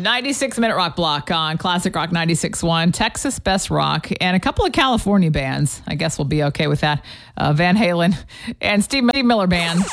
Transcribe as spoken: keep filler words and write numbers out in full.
ninety-six minute rock block on Classic Rock ninety-six point one, Texas Best Rock, and a couple of California bands. I guess we'll be okay with that. Uh, Van Halen and Steve Miller Band.